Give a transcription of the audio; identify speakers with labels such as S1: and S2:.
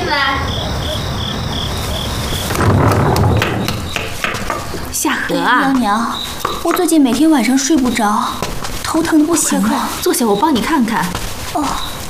S1: 进来。
S2: 夏荷啊，
S3: 娘娘，我最近每天晚上睡不着，头疼的不行了。
S2: 快坐下，我帮你看看。
S3: 哦。